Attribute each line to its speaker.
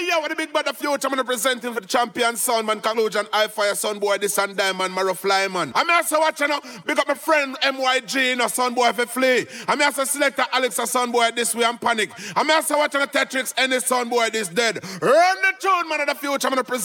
Speaker 1: yeah, what the big brother future, I'm gonna present him for the champion sound, man. Conclusion, I fire son boy, this and diamond, Maro Fly, man. I'm also watching now, big up my friend MYG, no son boy for Flea. I'm also selector Alex, a son boy this way, I'm panic. I'm also watching the Tetrix, any son boy this dead. Run the tune, man, of the future, I'm gonna present.